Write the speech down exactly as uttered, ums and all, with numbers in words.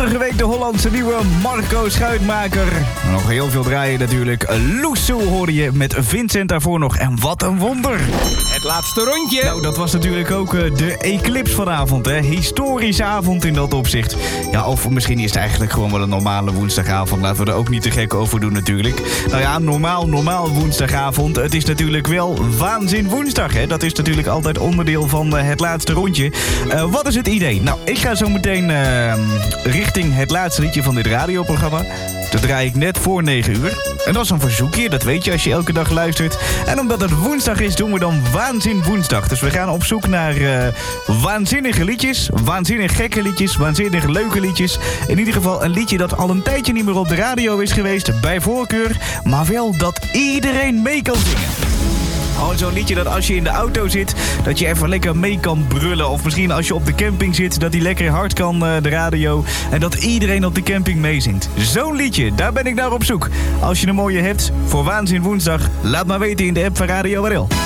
Vorige week de Hollandse nieuwe Marco Schuitmaker. Nog heel veel draaien natuurlijk. Loesoe hoorde je met Vincent daarvoor nog. En wat een wonder. Het laatste rondje. Nou, dat was natuurlijk ook uh, de Eclipse vanavond, hè. Historische avond in dat opzicht. Ja, of misschien is het eigenlijk gewoon wel een normale woensdagavond. Laten we er ook niet te gek over doen natuurlijk. Nou ja, normaal, normaal woensdagavond. Het is natuurlijk wel waanzin woensdag, hè. Dat is natuurlijk altijd onderdeel van uh, het laatste rondje. Uh, wat is het idee? Nou, ik ga zo meteen uh, richting het laatste liedje van dit radioprogramma. Dat draai ik net voor negen uur. En dat is een verzoekje, dat weet je als je elke dag luistert. En omdat het woensdag is, doen we dan Waanzin Woensdag. Dus we gaan op zoek naar uh, waanzinnige liedjes, waanzinnig gekke liedjes, waanzinnig leuke liedjes. In ieder geval een liedje dat al een tijdje niet meer op de radio is geweest, bij voorkeur. Maar wel dat iedereen mee kan zingen. Gewoon zo'n liedje dat als je in de auto zit, dat je even lekker mee kan brullen. Of misschien als je op de camping zit, dat die lekker hard kan, uh, de radio. En dat iedereen op de camping meezingt. Zo'n liedje, daar ben ik naar op zoek. Als je een mooie hebt voor Waanzin Woensdag, laat maar weten in de app van Radio R L.